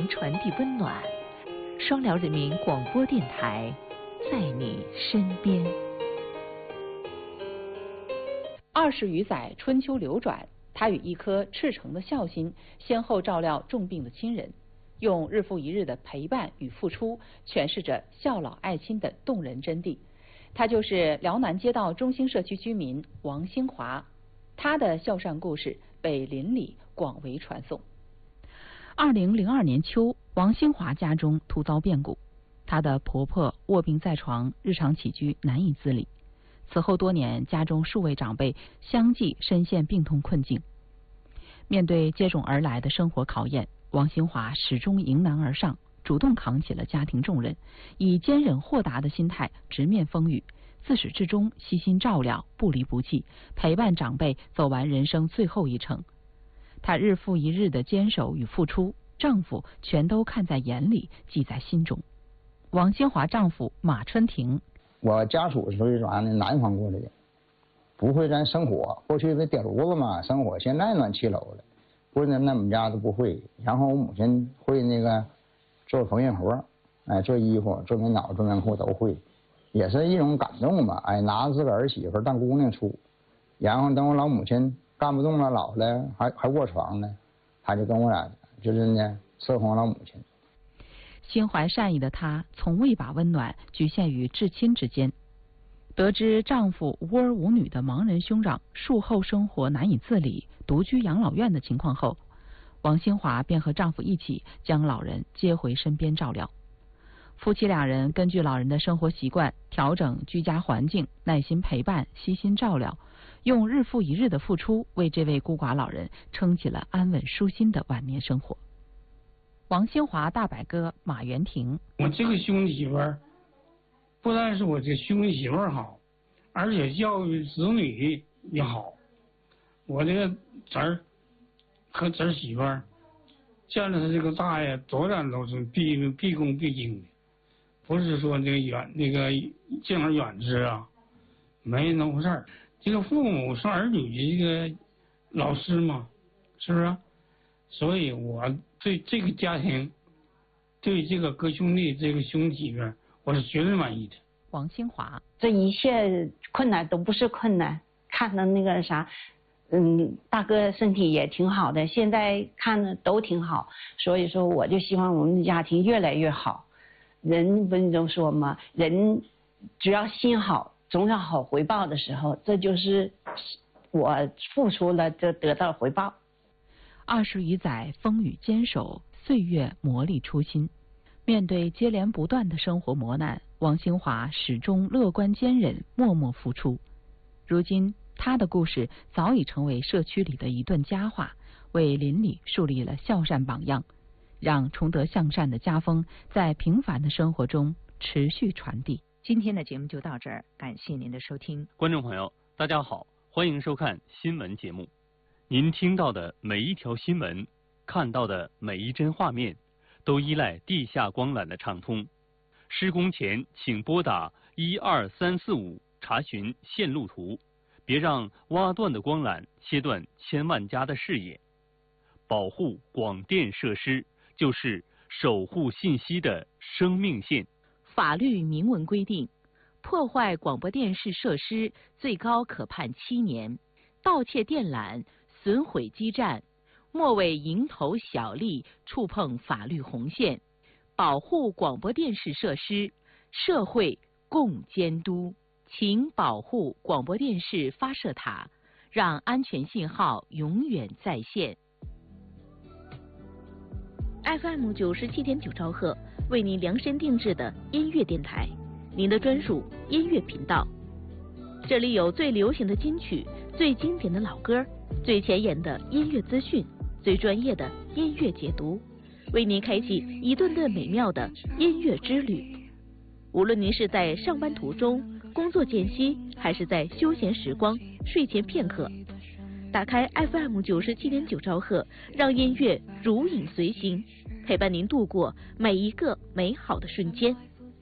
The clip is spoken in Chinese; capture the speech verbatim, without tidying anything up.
情传递温暖。双辽人民广播电台，在你身边。 二十余载春秋流转，他与一颗赤诚的孝心，先后照料重病的亲人，用日复一日的陪伴与付出，诠释着孝老爱亲的动人真谛。他就是辽南街道中兴社区居民王兴华，他的孝善故事被邻里广为传颂。 二零零二年秋，王兴华家中突遭变故，她的婆婆卧病在床，日常起居难以自理。此后多年，家中数位长辈相继深陷病痛困境。面对接踵而来的生活考验，王兴华始终迎难而上，主动扛起了家庭重任，以坚韧豁达的心态直面风雨，自始至终悉心照料，不离不弃，陪伴长辈走完人生最后一程。她日复一日的坚守与付出，丈夫全都看在眼里，记在心中。王兴华丈夫马春庭， 我家属属于咱的南方过来的，不会咱生火，过去的电炉子嘛生火，现在暖气楼了，不是那我们家都不会。然后我母亲会那个做缝纫活，哎，做衣服、做棉袄、做棉裤都会，也是一种感动吧。哎，拿着自个儿媳妇当姑娘处，然后等我老母亲干不动了，老了还还卧床呢，他就跟我俩就是呢伺候老母亲。 心怀善意的她，从未把温暖局限于至亲之间。得知丈夫无儿无女的盲人兄长术后生活难以自理，独居养老院的情况后，王兴华便和丈夫一起将老人接回身边照料。夫妻两人根据老人的生活习惯，调整居家环境，耐心陪伴，悉心照料，用日复一日的付出，为这位孤寡老人撑起了安稳舒心的晚年生活。王兴华大伯哥马元庭， 我这个兄弟媳妇儿，不但是我这兄弟媳妇儿好，而且教育子女也好。我这个侄儿和侄儿媳妇儿见了他这个大爷，多然都是毕毕恭毕敬的，不是说那个远那个敬而远之啊，没那回事儿。这个父母是儿女的这个老师嘛，是不是？所以我对这个家庭，对这个哥兄弟这个兄弟媳妇儿，我是绝对满意的。 王兴华， 这一切困难都不是困难，看到那个啥，嗯，大哥身体也挺好的，现在看的都挺好，所以说我就希望我们的家庭越来越好。人不是都说吗？人只要心好，总有好回报的时候，这就是我付出了就得到回报。 二十余载风雨坚守，岁月磨砺初心。面对接连不断的生活磨难，王兴华始终乐观坚韧，默默付出。如今，他的故事早已成为社区里的一段佳话，为邻里树立了孝善榜样，让崇德向善的家风在平凡的生活中持续传递。 今天的节目就到这儿，感谢您的收听。 观众朋友，大家好，欢迎收看新闻节目。您听到的每一条新闻，看到的每一帧画面，都依赖地下光缆的畅通。施工前请拨打一二三四五查询线路图，别让挖断的光缆切断千万家的视野。保护广电设施就是守护信息的生命线。 法律明文规定，破坏广播电视设施最高可判七年，盗窃电缆、损毁基站，莫为蝇头小利触碰法律红线。保护广播电视设施，社会共监督。请保护广播电视发射塔，让安全信号永远在线。F M 九十七点九兆赫，为您量身定制的音乐电台，您的专属音乐频道。这里有最流行的金曲，最经典的老歌，最前沿的音乐资讯，最专业的音乐解读，为您开启一段段美妙的音乐之旅。无论您是在上班途中、工作间隙，还是在休闲时光、睡前片刻，打开 F M 九十七点九兆赫，让音乐如影随形，陪伴您度过每一个美好的瞬间。